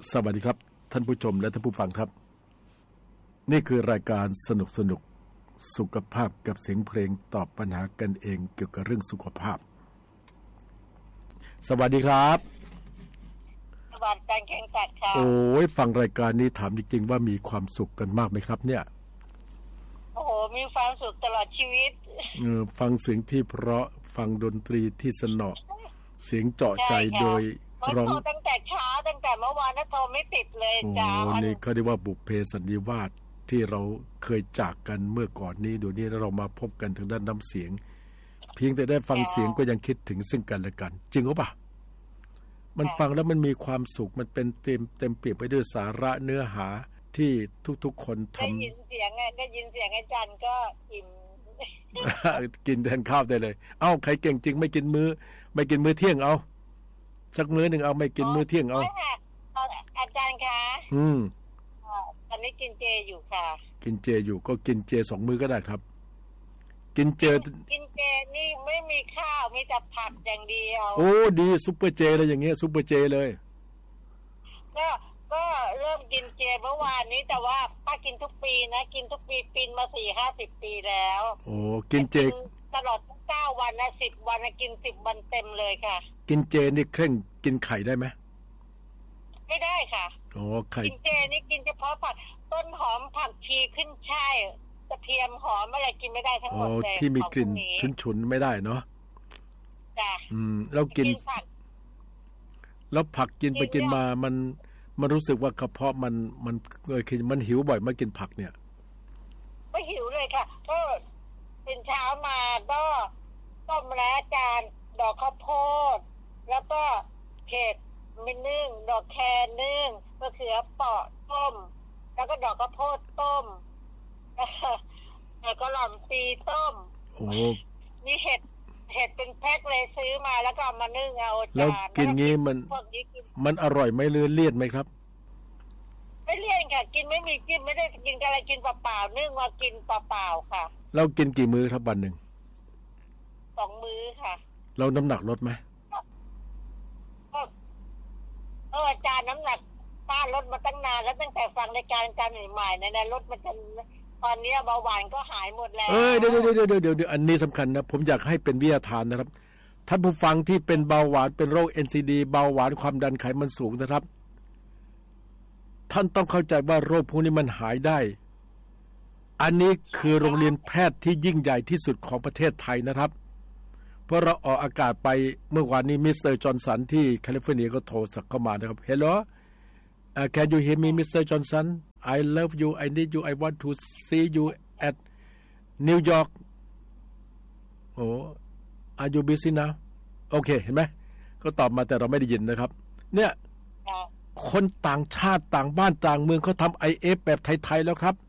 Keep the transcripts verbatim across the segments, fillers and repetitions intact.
สวัสดีครับท่านผู้ชมและท่านผู้ฟังครับนี่คือรายการสนุกสนุกสุขภาพกับเสียงเพลงตอบปัญหากันเองเกี่ยวกับเรื่องสุขภาพสวัสดีครับสวัสดีการแข่งขันค่ะโอ้ยฟังรายการนี้ถามจริงๆว่ามีความสุขกันมากไหมครับเนี่ยโอ้โหมีความสุขตลอดชีวิตเออฟังเสียงที่เพราะฟังดนตรีที่สนอเสียงเจาะใจโดยร้องตั้งแต่เช้าตั้งแต่เมื่อวานนะโทรไม่ติดเลยจ้าโอ้นี่เขาเรียกว่าบุพเพสันนิวาสที่เราเคยจากกันเมื่อก่อนนี้ดูนี่เรามาพบกันทางด้านน้ำเสียงเพียงแต่ได้ฟังเสียงก็ยังคิดถึงซึ่งกันและกันจริงหรือเปล่ามันฟังแล้วมันมีความสุขมันเป็นเต็มเต็มเปี่ยมไปด้วยสาระเนื้อหาที่ทุกๆคนทำได้ยินเสียงไงได้ยินเสียงอาจารย์ก็อิ่มกินแทนข้าวได้เลยเอ้าใครเก่งจริงไม่กินมื้อไม่กินมื้อเที่ยงเอาสักมื้อหนึ่งเอาไม่กินมื้อเที่ยงเอาอาจารย์คะอืมตอนนี้กินเจอยู่ค่ะกินเจอยู่ก็กินเจสองมื้อก็ได้ครับกินเจกินเจนี่ไม่มีข้าวมีแต่ผักอย่างเดียวโอ้ดีซุปเปอร์เจเลยอย่างเงี้ยซุปเปอร์เจเลยก็ก็เริ่มกินเจเมื่อวานนี้แต่ว่าป้ากินทุกปีนะกินทุกปีปีนมาสี่ห้าสิบปีแล้วโอ้กินเจตลอดเก้าวันนะสิบวันนะกินสิบวันเต็มเลยค่ะกินเจนี่เคร่งกินไข่ได้ไหมไม่ได้ค่ะโอ้ไข่กินเจนี่กินเฉพาะผักต้นหอมผักชีขึ้นช่ายกระเทียมหอมอะไรกินไม่ได้ทั้งหมดเลยที่มีกลิ่นฉุนๆไม่ได้เนาะจ้ะอืมเรากินแล้วผักกินไปกินมามันมันรู้สึกว่ากระเพาะมันมันเออคือมันหิวบ่อยมากินผักเนี่ยไม่หิวเลยค่ะก็เป็นเช้ามาก็ต้มแล้วจานดอกข้าวโพดแล้วก็เผ็ดไม่นึ่งดอกแครนึ่งมะเขือเปาะต้มแล้วก็ดอกข้าวโพดต้มแล้วก็หล่อมปีต้มโอ้มีเห็ดเห็ดเป็นแพ็คเลยซื้อมาแล้วก็เอามานึ่งเอาจานแล้วกินงี้มันมันอร่อยไหมเลื่อนเลี่ยนไหมครับไม่เลี่ยนค่ะกินไม่มีกินไม่ได้กินอะไรกินเปล่าๆนึ่งมากินเปล่าๆค่ะเรากินกี่มื้อครับวันหนึ่งสองมื้อค่ะเราน้ำหนักลดไหมเอออาจารย์น้ำหนักป้าลดมาตั้งนานแล้วตั้งแต่ฟังรายการการใหม่ๆเนี่ยนะลดมาจนตอนนี้เบาหวานก็หายหมดแล้วเออเดี๋ยวเดี๋ยวเดี๋ยวเดี๋ยวเดี๋ยวอันนี้สำคัญนะผมอยากให้เป็นวิทยาทานนะครับท่านผู้ฟังที่เป็นเบาหวานเป็นโรค เอ็น ซี ดี เบาหวานความดันไขมันสูงนะครับท่านต้องเข้าใจว่าโรคพวกนี้มันหายได้อันนี้คือโรงเรียนแพทย์ที่ยิ่งใหญ่ที่สุดของประเทศไทยนะครับเพราะเราออกอากาศไปเมื่อวานนี้มิสเตอร์จอห์นสันที่แคลิฟอร์เนียก็โทรศัพท์เข้ามานะครับ Hello uh, Can you hear me Mister Johnson I love you I need you I want to see you at New York Oh Are you busy now โอเคเห็นไหมก็ตอบมาแต่เราไม่ได้ยินนะครับเนี่ยคนต่างชาติต่างบ้านต่างเมืองเขาทำ ไอ เอฟ แบบไทยๆแล้วครับ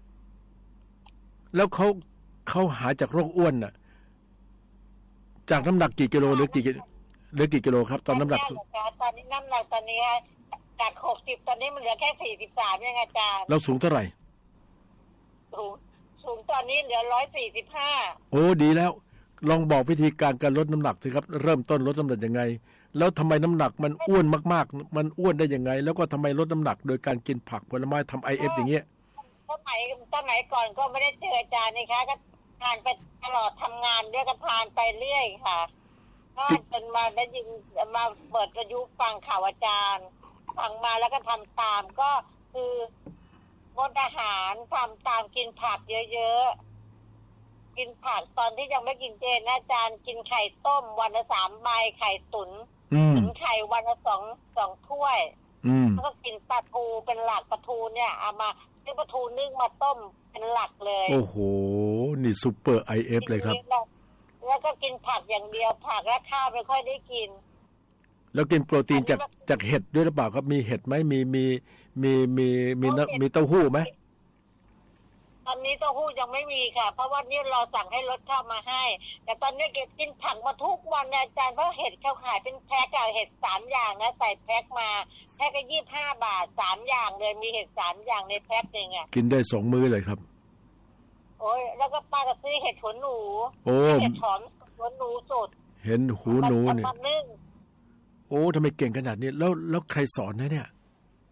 แล้วเขาเขาหายจากโรคอ้วนน่ะจากน้ำหนักกี่กิโลหรือกี่หรือกี่กิโลครับตอนน้ำหนักตอนนี้น้ำหนักตอนนี้จากหกสิบตอนนี้มันเหลือแค่สี่สิบสามเองอาจารย์เราสูงเท่าไหร่สูงสูงตอนนี้เหลือร้อยสี่สิบห้าโอ้ดีแล้วลองบอกวิธีการการลดน้ำหนักสิครับเริ่มต้นลดน้ำหนักยังไงแล้วทำไมน้ำหนักมันอ้วนมากๆมันอ้วนได้ยังไงแล้วก็ทำไมลดน้ำหนักโดยการกินผักผลไม้ทำ ไอ เอฟ อย่างเงี้ยสมัยสมัยก่อนก็ไม่ได้เจออาจารย์นี่คะก็ทานไปตลอดทำงานเรื่อยก็ทานไปเรื่อยค่ะก็จนมาได้ยินมาเปิดวิทยุฟังข่าวอาจารย์ฟังมาแล้วก็ทำตามก็คืองดอาหารทำตามกินผักเยอะๆกินผักตอนที่ยังไม่กินเจนะอาจารย์กินไข่ต้มวันละสามใบไข่ตุ๋นตุ๋นไข่วันละสองสองถ้วยแล้วก็กินปลาทูเป็นหลักปลาทูเนี่ยเอามาซื้อปลาทูนึ่งมาต้มเป็นหลักเลยโอ้โหนี่ซุปเปอร์ ไอ เอฟ เลยครับแล้วก็กินผักอย่างเดียวผักและข้าวไม่ค่อยได้กินแล้วกินโปรตีนจากจากเห็ดด้วยหรือเปล่าครับมีเห็ดไหมมีมีมีมีมีมีเต้าหู้ไหมตอนนี้เต้าหู้ยังไม่มีค่ะเพราะว่านี่เราสั่งให้รถเข้ามาให้แต่ตอนนี้เก็บกินผักมาทุกวันอาจารย์เพราะเห็ดเขาขายเป็นแพ็คอะเห็ดสามอย่างนะใส่แพ็คมาแพ็คก็ยี่สิบห้าบาทสามอย่างเลยมีเห็ดสามอย่างในแพ็คนึงอะกินได้สองมื้อเลยครับโอ้ยแล้วก็ป้าก็ซื้อเห็ดหัวหนูโอ้เห็ดหอมหัวหนูสดเห็นหูหนูเนี่ยโอ้ทำไมเก่งขนาดนี้แล้วแล้วใครสอนนะเนี่ย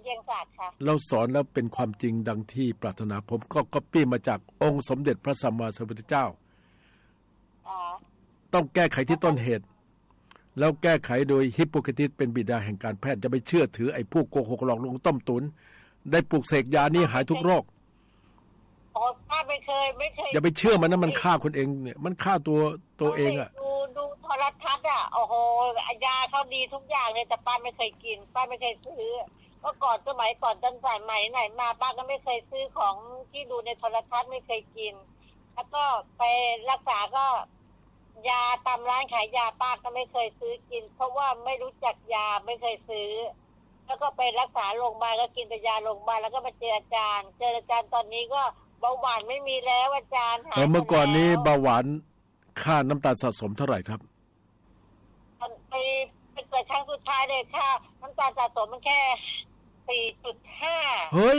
เกียงศักดิ์ค่ะเราสอนแล้วเป็นความจริงดังที่ปรารถนาผมก็ก๊อปปี้มาจากองค์สมเด็จพระสัมมาสัมพุทธเจ้าต้องแก้ไขที่ต้นเหตุแล้วแก้ไขโดยฮิปโปเครติสเป็นบิดาแห่งการแพทย์จะไปเชื่อถือไอ้พวกโกหกหลอกลวงต้มตุนได้ปลูกเสกยานี่หายทุกโรคโอ้ป้าไม่เคยไม่เคยอย่าไปเชื่อมันนะมันฆ่าคนเองเนี่ยมันฆ่าตัวตัวเองอ่ะดูดูโทรทัศน์อ่ะโอ้โหยาเขาดีทุกอย่างเลยแต่ป้าไม่เคยกินป้าไม่เคยซื้อเมื่อก่อนสมัยก่อนตั้งแต่ใหม่ไหนมาป้าก็ไม่เคยซื้อของที่ดูในโทรทัศน์ไม่เคยกินแล้วก็ไปรักษาก็ยาตามร้านขายยาป้าก็ไม่เคยซื้อกินเพราะว่าไม่รู้จักยาไม่เคยซื้อแล้วก็ไปรักษาโรงพยาบาลก็กินแต่ยาโรงพยาบาลแล้วก็มาเจออาจารย์เจออาจารย์ตอนนี้ก็เบาหวานไม่มีแล้วอาจารย์หายเมื่อก่อนนี้เบาหวานค่าน้ำตาลสะสมเท่าไหร่ครับไปไปเกิดครั้งสุดท้ายเลยค่ะน้ำตาลสะสมมันแค่ สี่จุดห้าเฮ้ย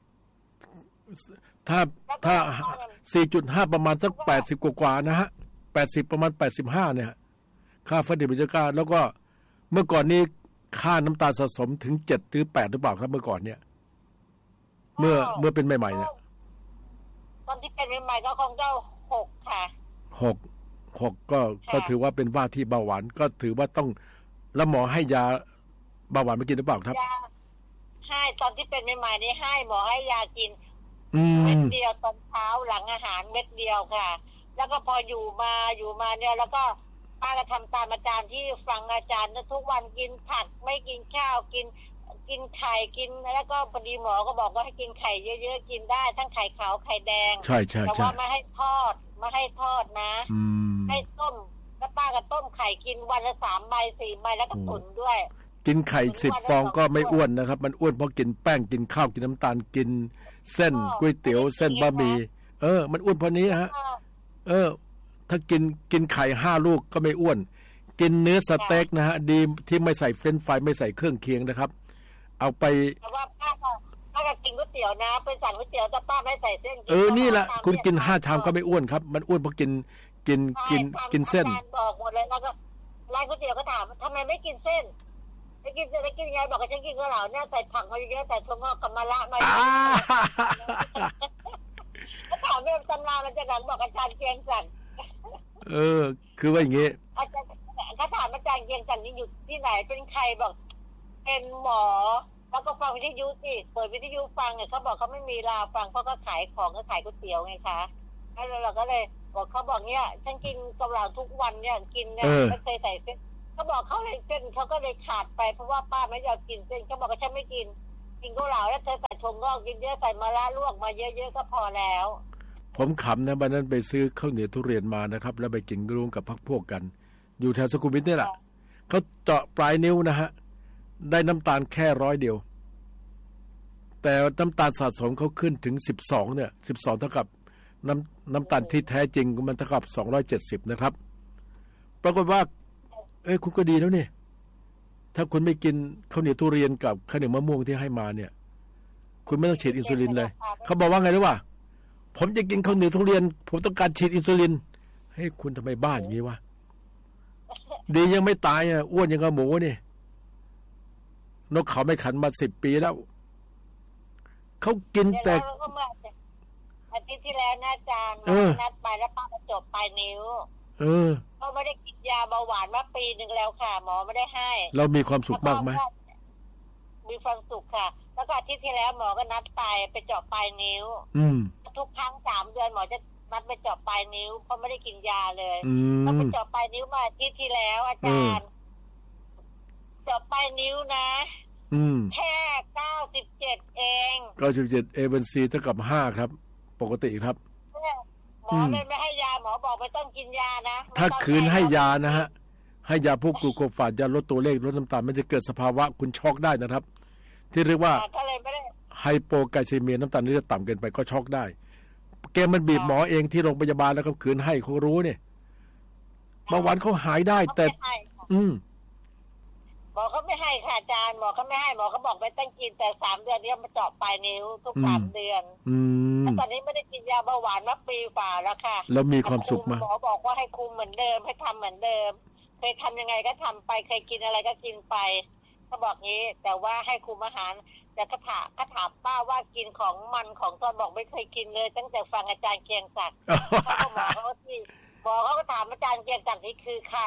ถ้าถ้า สี่จุดห้า ประมาณสักแปดสิบกว่าๆนะฮะแปดสิบประมาณแปดสิบห้าเนี่ยค่าฟาดิบิจก้าแล้วก็เมื่อก่อนนี้ค่าน้ำตาลสะสมถึงเจ็ดหรือแปดหรือเปล่าครับเมื่อก่อนเนี่ยเมื่อเมื่อเป็นใหม่ๆเนี่ยตอนที่เป็นใหม่ๆก็คงจะหกค่ะหก หกก็ก็ถือว่าเป็นว่าที่เบาหวานก็ถือว่าต้องแล้วหมอให้ยาเบาหวานมากินหรือเปล่าครับให้ตอนที่เป็นใหม่ๆนี่ให้หมอให้ยากินเม็ดเดียวตอนเช้าหลังอาหารเม็ดเดียวค่ะแล้วก็พออยู่มาอยู่มาเนี่ยแล้วก็ป้าก็ทำตามอาจารย์ที่ฟังอาจารย์ทุกวันกินผักไม่กินข้าวกินกินไข่กินแล้วก็พอดีหมอก็บอกว่าให้กินไข่เยอะๆกินได้ทั้งไข่ขาวไข่แดงใช่ใช่แต่ว่าไม่ให้ทอดไม่ให้ทอดนะให้ต้มแล้วป้าก็ต้มไข่กินวันละสามใบสี่ใบแล้วก็ตุ๋นด้วยกินไข่สิบฟองก็ไม่อ้วนนะครับมันอ้วนเพราะกินแป้งกินข้าวกินน้ำตาลกินเส้นก๋วยเตี๋ยวเส้นบะหมี่เออมันอ้วนเพราะนี้ฮะเออถ้ากินกินไข่ห้าลูกก็ไม่อ้วนกินเนื้อสเต็กนะฮะดีที่ไม่ใส่เฟรนช์ฟรายไม่ใส่เครื่องเคียงนะครับเอาไปแต่ว่าป้าก็ป้าก็กินก๋วยเตี๋ยวนะไปสั่งก๋วยเตี๋ยวแต่ป้าไม่ใส่เส้นเออนี่แหละคุณกินห้าชามก็ไม่อ้วนครับมันอ้วนเพราะกินกินกินกินเส้นบอกหมดเลยแล้วก็ร้านก๋วยเตี๋ยวก็ถามทำไมไม่กินเส้นไม่กินเส้นไม่กินไงบอกว่าฉันกินข้าวเหลาเนี่ยใส่ผักมาเยอะๆใส่ถั่วงอกกับมะระมาเยอะก็ถามเรื่องตำรามันจะหลังบอกอาจารย์เกียงศักดิ์เออคือว่าอย่างงี้อาจารย์เขาถามอาจารย์เกียงศักดิ์นี่อยู่ที่ไหนเป็นใครบอกเป็นหมอแล้วก็ฟังวิทยุสิเปิดวิทยุฟังเนี่ยเขาบอกเขาไม่มีลาฟังเพราะก็ขายของก็ขายก๋วยเตี๋ยวไงคะแล้วเราก็เลยบอกเขาบอกเนี่ยฉันกินเกาเหลาทุกวันเนี่ยกินเนี่ยไม่เคยใส่เส้นเขาบอกเขาเลยเส้นเขาก็เลยขาดไปเพราะว่าป้าไม่ยอมกินเส้นเขาบอกว่าฉันไม่กินกินเกาเหลาแล้วเธอใส่ถั่วงอกกินเยอะใส่มะระลวกมาเยอะๆก็พอแล้วผมขำนะวันนั้นไปซื้อข้าวเหนียวทุเรียนมานะครับแล้วไปกินร่วมกับพรรคพวกกันอยู่แถวสุขุมวิทนี่แหละเขาเจาะปลายนิ้วนะฮะได้น้ำตาลแค่ร้อยเดียวแต่น้ำตาลสะสมเขาขึ้นถึงสิบสองเนี่ยสิบสองเท่ากับน้ำน้ำตาลที่แท้จริงมันเท่ากับสองร้อยเจ็ดสิบนะครับปรากฏว่าเอ้ยคุณก็ดีแล้วนี่ถ้าคุณไม่กินข้าวเหนียวทุเรียนกับข้าวเหนียวมะม่วงที่ให้มาเนี่ยคุณไม่ต้องฉีดอินซูลินเลยเขาบอกว่าไงรู้ป่ะผมจะกินข้าวเหนียวทุเรียนผมต้องการฉีดอินซูลินเฮ้ยคุณทำไมบ้าอย่างนี้วะดียังไม่ตายอ่ะอ้วนยังกับหมูนี่นกเขาไม่ขันมาสิบปีแล้วเขากินแต่อาทิตย์ที่แล้วนะอาจารย์นัดไปแล้วป้าประจบปลายนิ้วเออเขาไม่ได้กินยาเบาหวานมาปีหนึ่งแล้วค่ะหมอไม่ได้ให้เรามีความสุขมากไหมมีความสุขค่ะแล้วก็อาทิตย์ที่แล้วหมอก็นัดไปไปเจาะปลายนิ้วอืมทุกครั้งสามเดือนหมอจะนัดไปเจาะปลายนิ้วเพราะไม่ได้กินยาเลยก็ไปเจาะปลายนิ้วมาอาทิตย์ที่แล้วอาจารย์เจาะปลายนิ้วนะแค่เก้าสิบเจ็ดเองเก้าสิบเจ็ดเอเวนซีเท่ากับห้าครับปกติครับหมอเลยไม่ให้ยาหมอบอกไม่ต้องกินยานะถ้าคืนให้ยานะฮะให้ยาพวกกลูโคฟาดยาลดตัวเลขลดน้ำตาลมันจะเกิดสภาวะคุณช็อกได้นะครับที่เรียกว่าไฮโปไกลเซเมียน้ำตาลนี่จะต่ำเกินไปก็ช็อกได้แกมันบีบหมอเองที่โรงพยาบาลแล้วก็คืนให้เขารู้เนี่ยเบาหวานเขาหายได้แต่อืมหมอเขาไม่ให้ค่ะอาจารย์หมอเขาไม่ให้หมอเขาบอกไม่ต้องกินแต่สามเดือนนี้มาเจาะปลายนิ้วทุกสามเดือนแล้วตอนนี้ไม่ได้กินยาเบาหวานมาปีฝ่าแล้วค่ะแล้วมีความสุขมั้ยหมอบอกว่าให้คุมเหมือนเดิมให้ทำเหมือนเดิมเคยทำยังไงก็ทำไปเคยกินอะไรก็กินไปเขาบอกงี้แต่ว่าให้คุมอาหารแต่ก็ถามก็ถามป้าว่ากินของมันของตอนบอกไม่เคยกินเลยตั้งแต่ฟังอาจารย์เกียงศักดิ์เขาก็หมอเขาที่หมอเขาก็ถามอาจารย์เกียงศักดิ์นี่คือใคร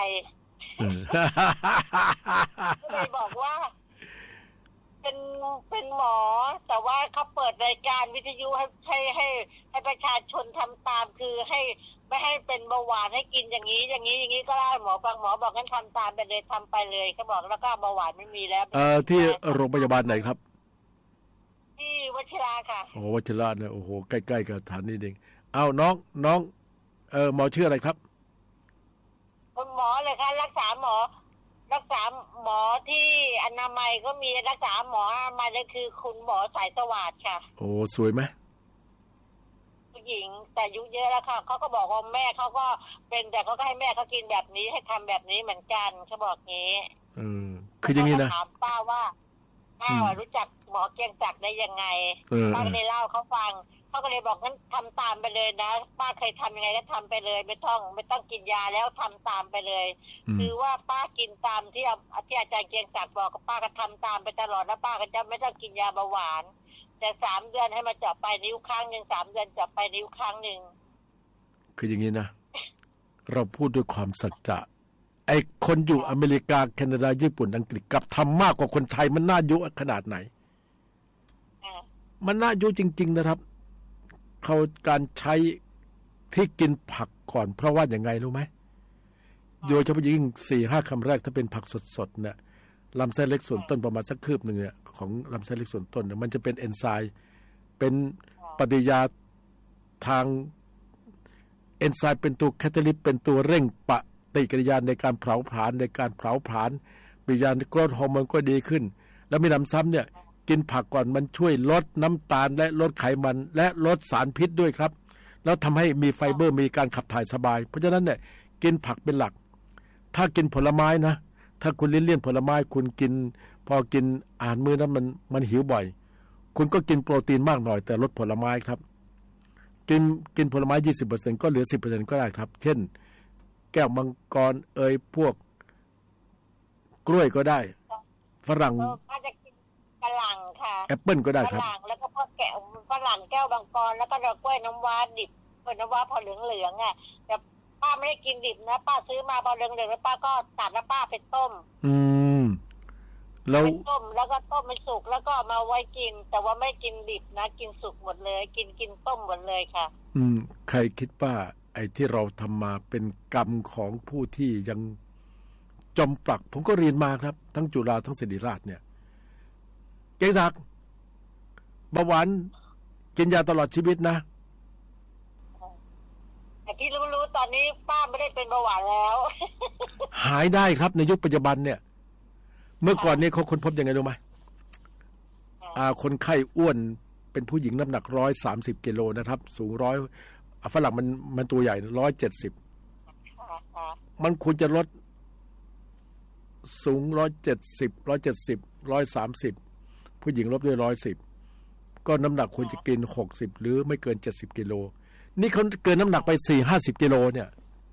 ก็เลยบอกว่าเป็นเป็นหมอแต่ว่าเขาเปิดรายการวิทยุให้ให้ให้ให้ประชาชนทำตามคือให้ไม่ให้เป็นเบาหวานให้กินอย่างนี้อย่างนี้อย่างนี้ก็ได้หมอบางหมอบอกงั้นทำตามไปเลยทำไปเลยเขาบอกแล้วก็เบาหวานไม่มีแล้วเอ่อที่โรงพยาบาลไหนครับที่วชิราค่ะโอ้วชิราเนี่ยโอ้โหใกล้ๆกับฐานนี้เองเอ้าน้องน้องเออหมอชื่ออะไรครับคุณหมอเลยค่ะรักษาหมอรักษาหมอที่อนามัยก็มีรักษาหมออนามัยก็คือคุณหมอสายสวัสดิ์ค่ะโอ้สวยไหมผู้หญิงแต่อายุเยอะแล้วค่ะเขาก็บอกว่าแม่เขาก็เป็นแต่เขาก็ให้แม่เขากินแบบนี้ให้ทำแบบนี้เหมือนกันเขาบอกงี้อืมคืออย่างนี้นะถามป้าว่าป้ารู้จักหมอเกียงศักดิ์ได้ยังไงป้าก็เลยเล่าเขาฟังเขาก็เลยบอกงั้นทำตามไปเลยนะป้าเคยทำยังไงก็ทำไปเลยไม่ต้องไม่ต้องกินยาแล้วทำตามไปเลยคือว่าป้ากินตามที่ที่อาจารย์เกียงศักดิ์บอกป้าก็ทำตามไปตลอดแล้วป้าก็จะไม่ต้องกินยาเบาหวานแต่สามเดือนให้มาเจาะไปนิ้วข้างหนึ่งสามเดือนเจาะไปนิ้วข้างหนึ่งคืออย่างนี้นะเราพูดด้วยความสัจจะไอ้คนอยู่อเมริกาแคนาดาญี่ปุ่นอังกฤษกับทำมากกว่าคนไทยมันน่ายุขนาดไหนมันน่ายุจริงๆนะครับเขาการใช้ที่กินผักก่อนเพราะว่าอย่างไงรู้ไหมโดยเฉพาะยิ่งสี่ห้าคำแรกถ้าเป็นผักสดๆเนี่ยลำไส้เล็กส่วนต้นประมาณสักคืบหนึ่งเนี่ยของลำไส้เล็กส่วนต้นเนี่ยมันจะเป็นเอนไซม์เป็นปฏิกิริยาทางเอนไซม์เป็นตัวแคตาลิสต์เป็นตัวเร่งปฏิกิริยาในการเผาผลาญในการเผาผลาญปฏิกิริยาโกรทฮอร์โมนก็ดีขึ้นแล้วมีน้ำซ้ำเนี่ยกินผักก่อนมันช่วยลดน้ำตาลและลดไขมันและลดสารพิษด้วยครับแล้วทำให้มีไฟเบอร์มีการขับถ่ายสบายเพราะฉะนั้นเนี่ยกินผักเป็นหลักถ้ากินผลไม้นะถ้าคุณเลี่ยนเลี่ยนผลไม้คุณกินพอกินอาหารมื้อนั้นมันมันหิวบ่อยคุณก็กินโปรตีนมากหน่อยแต่ลดผลไม้ครับกินกินผลไม้ ยี่สิบเปอร์เซ็นต์ ก็เหลือ สิบเปอร์เซ็นต์ ก็ได้ครับเช่นแก้วมังกรเอ่ยพวกกล้วยก็ได้ฝรั่งฝรั่งค่ะแอปเปิ้ลก็ได้ครับฝรั่งแล้วก็พวกแก้วฝรั่งแก้วบางกรแล้วก็ดอกกล้วยน้ำว้าดิบกล้วยน้ำว้าพอเหลืองๆอ่ะแต่ป้าไม่ได้กินดิบนะป้าซื้อมาพอเหลืองๆแล้วป้าก็ตัดแล้วป้าไปต้มอืมแล้วต้มแล้วก็ต้มมันสุกแล้วก็มาไว้กินแต่ว่าไม่กินดิบนะกินสุกหมดเลยกินกินต้มหมดเลยค่ะอืมใครคิดว่าไอ้ที่เราทำมาเป็นกรรมของผู้ที่ยังจมปลักผมก็เรียนมาครับทั้งจุฬาทั้งศิริราชเนี่ยเกียงศักดิ์เบาหวานกินยาตลอดชีวิตนะแต่ที่รู้ๆตอนนี้ป้าไม่ได้เป็นเบาหวานแล้วหายได้ครับในยุคปัจจุบันเนี่ยเมื่อก่อนนี้เขาค้นพบยังไงรู้ไหมอ่าคนไข้อ้วนเป็นผู้หญิงน้ำหนักร้อยสามสิบกิโลนะครับสูงร้อยฝรั่งมันมันตัวใหญ่ร้อยเจ็ดสิบมันควรจะลดสูงร้อยเจ็ดสิบร้อยเจ็ดสิบร้อยสามสิบผู้หญิงลดด้วยร้อยสิบก็น้ำหนักควรจะกินหกสิบหรือไม่เกินเจ็ดสิบกิโลนี่เขาเกินน้ำหนักไปสี่ห้าสิบกิโลเนี่ย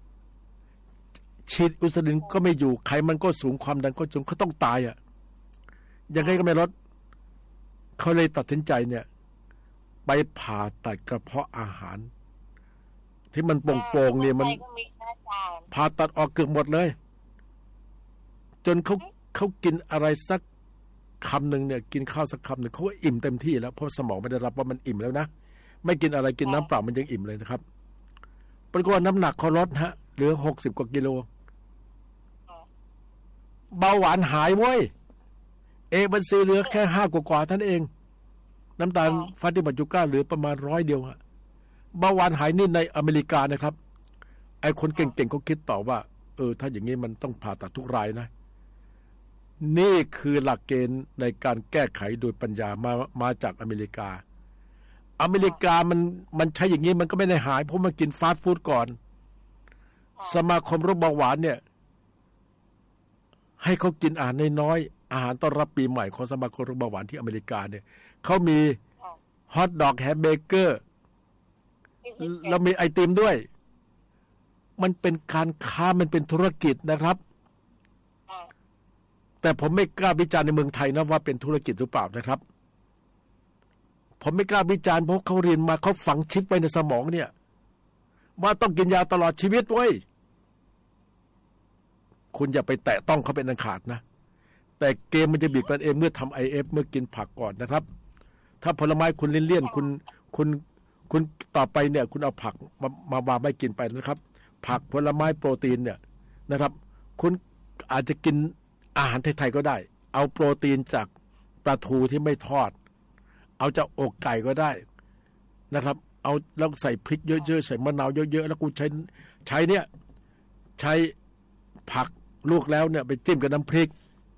ฉีดอินซูลินก็ไม่อยู่ไขมันก็สูงความดันก็สูงเขาต้องตายอ่ะยังไงก็ไม่ลดเขาเลยตัดสินใจเนี่ยไปผ่าตัดกระเพาะอาหารที่มันโป่งๆเนี่ยมันผ่าตัดออกเกือบหมดเลยจนเขาเขากินอะไรสักคำหนึ่งเนี่ยกินข้าวสักคำหนึ่งเขาว่าอิ่มเต็มที่แล้วเพราะสมองไม่ได้รับว่ามันอิ่มแล้วนะไม่กินอะไรกินน้ำเปล่ามันยังอิ่มเลยนะครับปรากฏว่าน้ำหนักเขาลดฮะเหลือหกสิบกว่ากิโลเบาหวานหายเว้ยเอบันซีเหลือแค่ห้ากว่าๆท่านเองน้ำตาลฟาติบัจจุก้าเหลือประมาณร้อยเดียวฮะเบาหวานหายนี่ในอเมริกานะครับไอ้คนเก่งๆเขาคิดต่อว่าเออถ้าอย่างนี้มันต้องผ่าตัดทุกรายนะนี่คือหลักเกณฑ์ในการแก้ไขโดยปัญญามามาจากอเมริกาอเมริกามันมันใช้อย่างนี้มันก็ไม่ได้หายเพราะมันกินฟาสต์ฟู้ดก่อนสมาคมโรคเบาหวานเนี่ยให้เขากินอาหารน้อยๆอาหารต้อนรับปีใหม่ของสมาคมโรคเบาหวานที่อเมริกาเนี่ยเขามีฮอทดอกแฮมเบเกอร์แล้วมีไอติมด้วยมันเป็นการค้ามันเป็นธุรกิจนะครับแต่ผมไม่กล้าวิจารณ์ในเมืองไทยนะว่าเป็นธุรกิจหรือเปล่านะครับผมไม่กล้าวิจารณ์เพราะเขาเรียนมาเขาฝังชิปไว้ในสมองเนี่ยว่าต้องกินยาตลอดชีวิตเว้ยคุณอย่าไปแตะต้องเขาเป็นอันขาดนะแต่เกมมันจะบีบกันเองเมื่อทำ ไอ เอฟ เมื่อกินผักก่อนนะครับถ้าผลไม้คุณเลี่ยนๆคุณคุณคุณต่อไปเนี่ยคุณเอาผักมามาวางไม่กินไปนะครับผักผลไม้โปรตีนเนี่ยนะครับคุณอาจจะกินอาหารไทยๆก็ได้เอาโปรตีนจากปลาทูที่ไม่ทอดเอาจากอกไก่ก็ได้นะครับเอาแล้วใส่พริกเยอะๆใส่มะนาวเยอะๆแล้วกูใช้ใช้เนี่ยใช้ผักลวกแล้วเนี่ยไปจิ้มกับน้ำพริก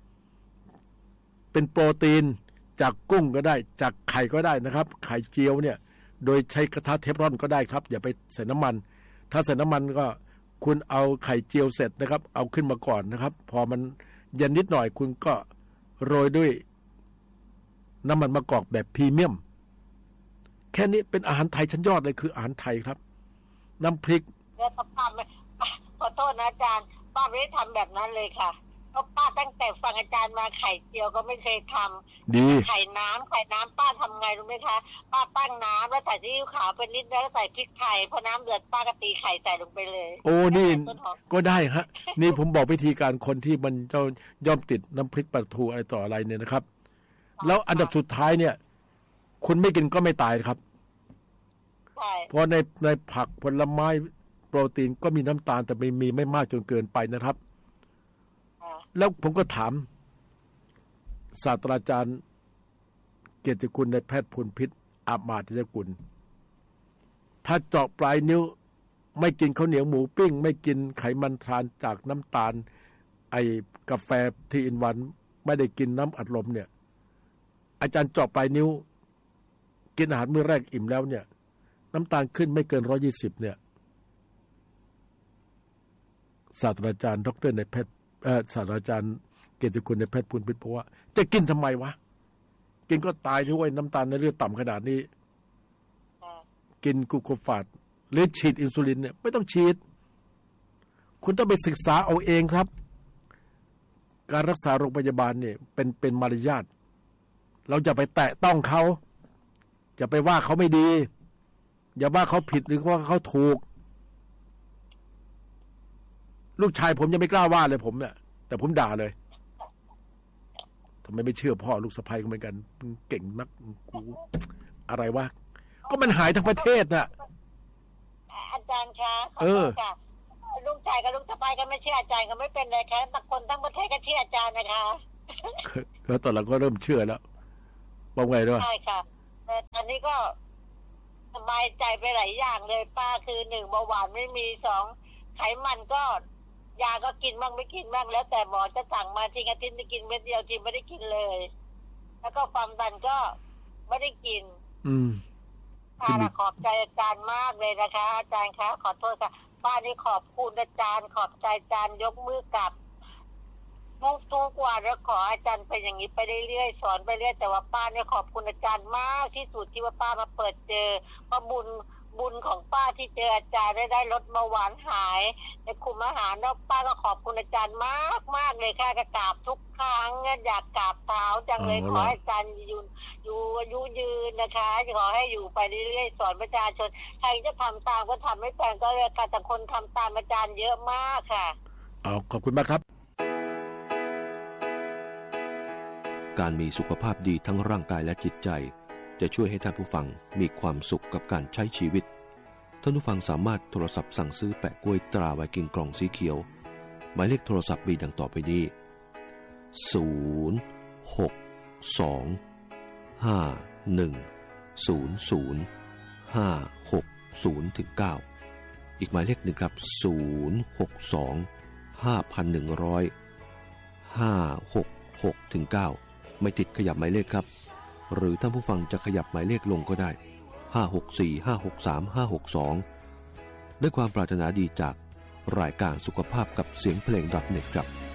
เป็นโปรตีนจากกุ้งก็ได้จากไข่ก็ได้นะครับไข่เจียวเนี่ยโดยใช้กระทะเทฟลอนก็ได้ครับอย่าไปใส่น้ำมันถ้าใส่น้ำมันก็คุณเอาไข่เจียวเสร็จนะครับเอาขึ้นมาก่อนนะครับพอมันเย็นนิดหน่อยคุณก็โรยด้วยน้ำมันมะกอกแบบพรีเมียมแค่นี้เป็นอาหารไทยชั้นยอดเลยคืออาหารไทยครับน้ำพริกแล้วป้าไม่ขอโทษนะอาจารย์ป้าไม่ได้ทำแบบนั้นเลยค่ะเพราะป้าตั้งแต่ฟังอาจารย์มาไข่เจียวก็ไม่เคยทำดีไข่น้ำไข่น้ำป้าทำไงรู้ไหมคะป้าตั้งน้ำแล้วใส่ซีอิ๊วขาวเป็นนิดแล้วใส่พริกไทยพอน้ำเดือดป้าก็ตีไข่ใส่ลงไปเลยโอ้นี่ก็ได้ฮะนี่ผมบอกวิธีการคนที่มันเจ้าย่อมติดน้ำพริกปลาทูอะไรต่ออะไรเนี่ยนะครับแล้วอันดับสุดท้ายเนี่ยคุณไม่กินก็ไม่ตายครับใช่เพราะในในผักผลไม้โปรตีนก็มีน้ำตาลแต่ไม่มีไม่มากจนเกินไปนะครับแล้วผมก็ถามศาสตราจารย์เกียรติคุณในแพทย์พลพิษอามาตยกุลถ้าเจาะปลายนิ้วไม่กินข้าวเหนียวหมูปิ้งไม่กินไขมันทรานจากน้ำตาลไอกาแฟทีอินวันไม่ได้กินน้ำอัดลมเนี่ยอาจารย์เจาะปลายนิ้วกินอาหารมื้อแรกอิ่มแล้วเนี่ยน้ำตาลขึ้นไม่เกินหนึ่งร้อยยี่สิบเนี่ยศาสตราจารย์ดรในแพทย์ศาสตราจารย์เกียรติคุณในแพทย์พูนพิษบอกว่าจะกินทำไมวะกินก็ตายช่วยน้ำตาลในเลือดต่ำขนาดนี้กินกลูโคฟาสหรือฉีดอินซูลินเนี่ยไม่ต้องฉีดคุณต้องไปศึกษาเอาเองครับการรักษาโรงพยาบาลเนี่ยเป็นเป็นมารยาทเราจะไปแตะต้องเขาจะไปว่าเขาไม่ดีอย่าว่าเขาผิดหรือว่าเขาถูกลูกชายผมยังไม่กล้าว่าเลยผมเนี่ยแต่ผมด่าเลยทำไมไม่เชื่อพ่อลูกสะใภ้ก็เหมือนกันเก่งนักกูอะไรวะก็มันหายทั้งประเทศน่ะอาจารย์คะเออลูกชายกับลูกสะใภ้ก็ไม่เชื่ออาจารย์ก็ไม่เป็นเลยค่ะบางคนทั้งประเทศก็เชื่ออาจารย์นะคะแล้วตอนหลังก็เริ่มเชื่อแล้วว่าไงด้วยใช่ค่ะแต่ตอนนี้ก็สบายใจไปหลายอย่างเลยป้าคือหนึ่งเบาหวานไม่มีสองไขมันก็ยาก็กินบ้างไม่กินบ้างแล้วแต่หมอจะสั่งมาทีอาทิตย์จะกินเม็ดเดียวทีไม่ได้กินเลยแล้วก็ความดันก็ไม่ได้กินอืมค่ะขอบใจอาจารย์มากเลยนะคะอาจารย์คะขอโทษค่ะป้านี่ขอบคุณอาจารย์ขอบใจอาจารย์ยกมือกับมุกทุกวันแล้วขออาจารย์ไปอย่างนี้ไปเรื่อยๆสอนไปเรื่อยแต่ว่าป้าเนี่ยขอบคุณอาจารย์มากที่สุดที่ว่าป้ามาเปิดเจอเพราะบุญบุญของป้าที่เจออาจารย์ได้ได้ลดเบาหวานหายในคุมอาหารแล้วป้าก็ขอบคุณอาจารย์มากมากเลยค่ะกราบทุกครั้งอยากกราบเท้าจังเลยขอให้อาจารย์อยู่อยู่อายุยืนนะคะขอให้อยู่ไปเรื่อยๆสอนประชาชนใครจะทำตามก็ทำไม่แปลงก็เลยค่ะแต่คนทำตามอาจารย์เยอะมากค่ะเอาขอบคุณมากครับการมีสุขภาพดีทั้งร่างกายและจิตใจจะช่วยให้ท่านผู้ฟังมีความสุขกับการใช้ชีวิตท่านผู้ฟังสามารถโทรศัพท์สั่งซื้อแปะกล้วยตราไวกิ้งกล่องสีเขียวหมายเลขโทรศัพท์มีดังต่อไปนี้ศูนย์ หก สอง ห้า หนึ่ง ศูนย์ ศูนย์ ห้า หก ศูนย์ ถึง เก้าอีกหมายเลขหนึ่งครับศูนย์ หก สอง ห้า หนึ่ง ศูนย์ ห้า หก หก ถึง เก้าไม่ติดขยับหมายเลขครับหรือท่านผู้ฟังจะขยับหมายเลขลงก็ได้ห้า หก สี่ ห้า หก สาม ห้า หก สองด้วยความปรารถนาดีจากรายการสุขภาพกับเสียงเพลง .net ครับ